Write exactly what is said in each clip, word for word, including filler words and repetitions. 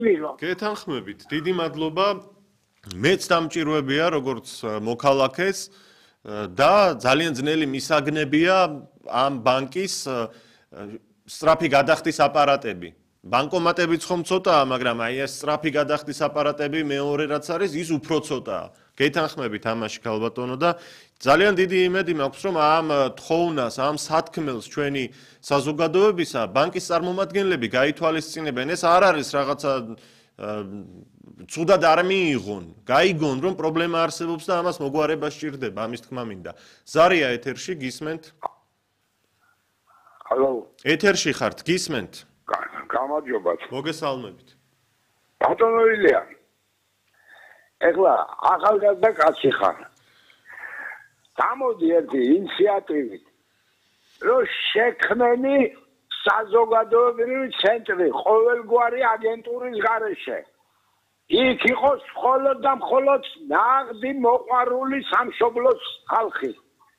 გეთანხმებით, დიდი მადლობა. მეც დამჭირვებია როგორც მოქალაქეს და ძალიან ძნელი მისაგნებია ამ ბანკის სწრაფი გადახდის აპარატები. ბანკომატებიც ხომ ცოტაა, მაგრამ აი ეს სწრაფი გადახდის აპარატები მეორე რაც არის, ის უფრო ცოტაა. გეთანხმებით ამაში ქალბატონო და ძალიან დიდი იმედი მაქვს, რომ ამ თხოვნას, ამ სათქმელს ჩვენი საზოგადოებისა ბანკის წარმომადგენლები გაითვალისწინებენ. ეს არ არის რაღაცა ცუდად არ მიიღონ, გაიგონ, რომ პრობლემა არსებობს და ამას მოგვარება სჭირდება, ამის თქმა მინდა. ზარია ეთერში, გისმენთ? ჰალო. ეთერში ხართ, გისმენთ? გამარჯობათ. მოგესალმებით. ბატონო ილია. ეხლა ახალგაზრდა კაცი ხარ. გამოდი ერთი ინიციატივით, რომ შექმნენი საზოგადოებრივი ცენტრი ყოველგვარი აგენტურის გარეშე. იქ იყოს მხოლოდ და მხოლოდ ნაღდი მოყვარული სამშობლოს ხალხი.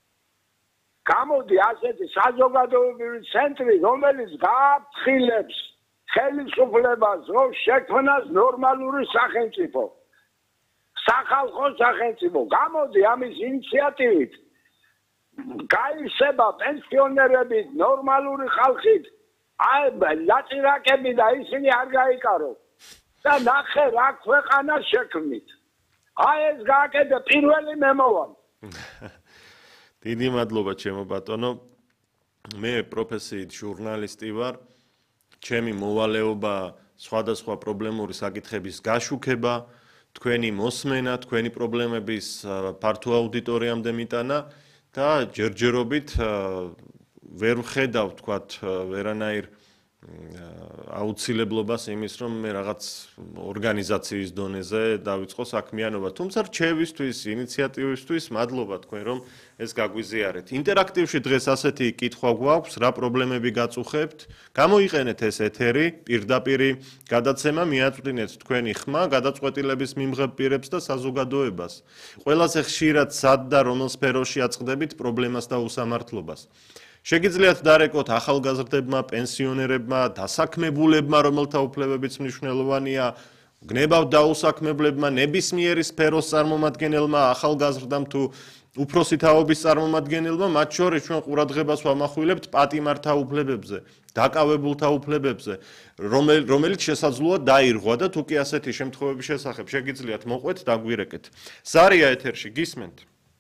გამოდი ასეთი საზოგადოებრივი ცენტრი, რომელიც გააფრთხილებს ხელისუფლებას, რომ შექმნას ნორმალური სახელმწიფო. სახალხო სახელმწიფო. გამოდი ამის ინიციატივით გაიხსება პენსიონერებით, ნორმალური ხალხით, აი ლაწირაკები და ისინი არ გაიკარო. და ნახე რა ქვეყანა შექმნით. აი ეს გააკეთე პირველი მემოვან. დიდი მადლობა ჩემო ბატონო. მე პროფესიით ჟურნალისტი ვარ. ჩემი მოვალეობა სხვადასხვა პრობლემური საკითხების გაშუქება, თქვენი მოსმენა, თქვენი პრობლემების ფართო აუდიტორიამდე მიტანა და ჯერჯერობით ვერ ვხედავ, თქვათ, ვერანაირ აუცილებლობას იმის, რომ მე რაღაც ორგანიზაციის დონეზე დავიწყო საქმიანობა. თუმცა რჩევისთვის, ინიციატივისთვის მადლობა თქვენ, რომ ეს გაგვიზიარეთ. ინტერაქტივში დღეს ასეთი კითხვა გვაქვს, რა პრობლემები გაწუხებთ? გამოიყენეთ ეს ეთერი, პირდაპირი გადაცემა, მიაწვდინეთ თქვენი ხმა, გადაწყვეტილების მიმღებ პირებს და საზოგადოებას. ყველაზე ხშირად სად და რომელ სფეროში აწყდებით პრობლემას და უსამართლობას? შეგიძლიათ დარეკოთ ახალგაზრდებმა, პენსიონერებმა, დასაქმებულებმა, რომელთა უფლებებიც მნიშვნელოვანია, გნებავთ დაუსაქმებლებმა, ნებისმიერი სფეროს წარმომადგენელმა, ახალგაზრდამ თუ უფროსი თაობის წარმომადგენელმა, მათ შორის ჩვენ ყურადღებას ვამახვილებთ პატიმართა უფლებებზე, დაკავებულთა უფლებებზე, რომელიც შესაძლოა დაირღვა და თუ კი ასეთი შემთხვევების შესახებ შეგიძლიათ მოყვეთ, დაგვირეკეთ. ზარია ეთერში, გისმენთ?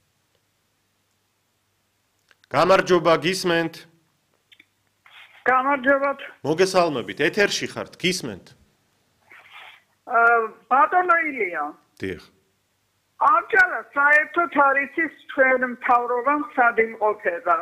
გამარჯობა, გისმენთ? გამარჯობათ. მოგესალმებით, ეთერში ხართ, გისმენთ? ბატონო ილია. დიახ. ამჯერა საერთოდ არის ის ჩვენ მთავრობამ სად იმყოფება.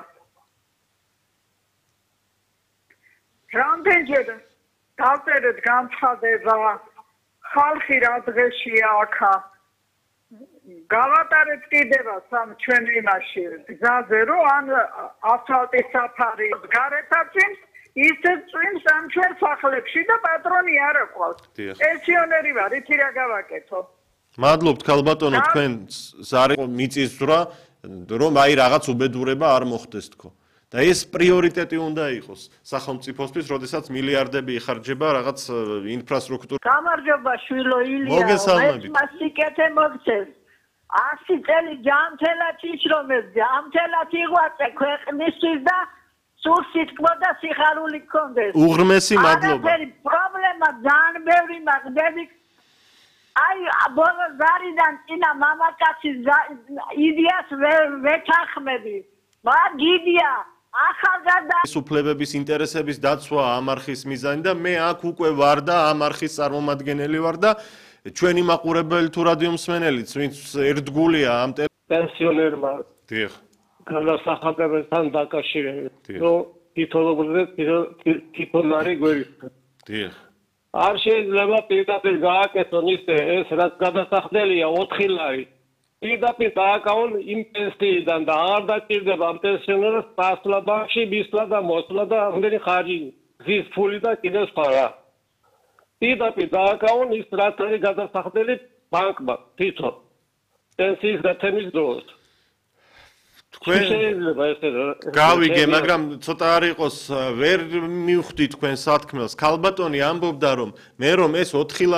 რამდენჯერ დავწერეთ განცხადება, ხალხი რა დღეშია აქა. გავატარეთ კიდევა სამ ჩვენ იმაში გზაზე, რომ ან ასფალტის საფარი გარეთაცვიმს, ისე წვიმს ამ ჩვენ სახლებში და პატრონი არ აყავს. პენსიონერი ვარ, იცი რა გავაკეთო. მადლობთ ქალბატონო, თქვენ ზარი მიწისძვრა, რომ აი რაღაც უბედურება არ მოხდეს თქო. და ეს პრიორიტეტი უნდა იყოს სახელმწიფოსთვის, როდესაც მილიარდები იხარჯება რაღაც ინფრასტრუქტურა. გამარჯობა შვილო ილია. მოგესალმებით. მას სიკეთე მოგცეს. ასი წელი ჯანმრთელად იშრომებდი, ამთელად იღვაწე ქვეყნისთვის და სულ სიტყვა და სიხარული გქონდეს. უღრმესი მადლობა. არაფერი პრობლემა ძალიან ბევრი მაყდები. აი ბოლო ზარიდან წინა მამაკაცის იდეას ვეთანხმები. მაგრამ გიდია ახალგაზრდა ეს უფლებების ინტერესების დაცვა ამ არხის მიზანი და მე აქ უკვე ვარ და ამ არხის წარმომადგენელი ვარ და ჩვენი მაყურებელი თუ რადიო მსმენელიც, ვინც ერთგულია ამ პენსიონერმა დიახ განსახადებასთან დაკავშირებით, რომ თითოეულზე თითოეული გვერდით. დიახ. არ შეიძლება პირდაპირ გააკეთონ ისე ეს რაც გადასახდელია ოთხი ლარი. პირდაპირ დააკავონ იმ პენსიიდან და არ დაჭირდება ამ პენსიონერს წასვლა ბანკში, მისვლა და მოსვლა და ამდენი ხარჯი, გზის ფული და კიდევ სხვა რა. პირდაპირ დააკავონ ის რაც არის გადასახდელი ბანკმა თვითონ პენსიის გაცემის დროს. თქვენ გავიგე, მაგრამ ცოტა არ იყოს ვერ მივხვდი თქვენ სათქმელს. ქალბატონი ამბობდა რომ მე რომ ეს ოთხი